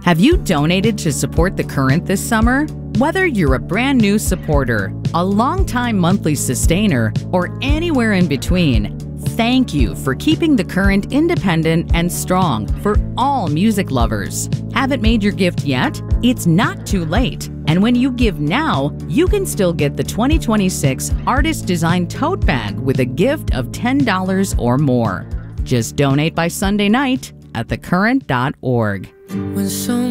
Have you donated to support The Current this summer? Whether you're a brand new supporter, a longtime monthly sustainer, or anywhere in between, thank you for keeping The Current independent and strong for all music lovers. Haven't made your gift yet? It's not too late. And when you give now, you can still get the 2026 Artist Design Tote Bag with a gift of $10 or more. Just donate by Sunday night at thecurrent.org.